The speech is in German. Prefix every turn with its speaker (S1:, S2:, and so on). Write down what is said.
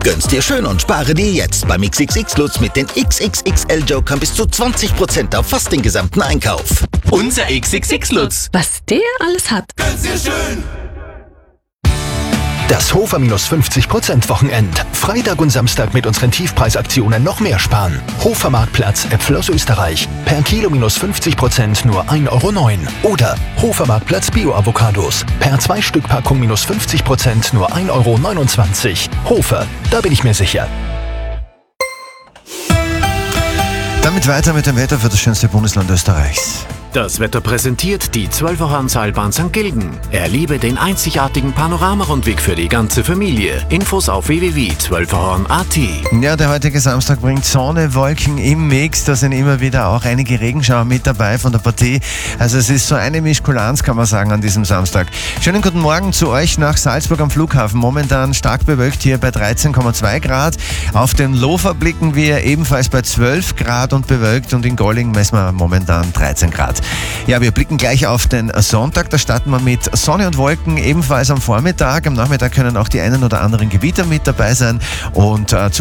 S1: Gönn's dir schön und spare dir jetzt beim XXX Lutz mit den XXXL Jokern bis zu 20% auf fast den gesamten Einkauf.
S2: Unser XXX Lutz.
S3: Was der alles hat.
S2: Gönn's dir schön.
S4: Das Hofer minus 50% Wochenend. Freitag und Samstag mit unseren Tiefpreisaktionen noch mehr sparen. Hofer Marktplatz, Äpfel aus Österreich. Per Kilo minus 50% nur 1,09 Euro. Oder Hofer Marktplatz Bio-Avocados. Per 2-Stück-Packung minus 50% nur 1,29 Euro. Hofer, da bin ich mir sicher.
S5: Damit weiter mit dem Wetter für das schönste Bundesland Österreichs.
S6: Das Wetter präsentiert die 12er-Seilbahn St. Gilgen. Erlebe den einzigartigen Panoramarundweg für die ganze Familie. Infos auf www.12erhorn.at.
S5: Ja, der heutige Samstag bringt Sonne, Wolken im Mix. Da sind immer wieder auch einige Regenschauer mit dabei von der Partie. Also es ist so eine Mischkulanz, kann man sagen, an diesem Samstag. Schönen guten Morgen zu euch nach Salzburg am Flughafen. Momentan stark bewölkt hier bei 13,2 Grad. Auf den Lofer blicken wir ebenfalls bei 12 Grad und bewölkt. Und in Golling messen wir momentan 13 Grad. Ja, wir blicken gleich auf den Sonntag. Da starten wir mit Sonne und Wolken, ebenfalls am Vormittag. Am Nachmittag können auch die einen oder anderen Gewitter mit dabei sein. Und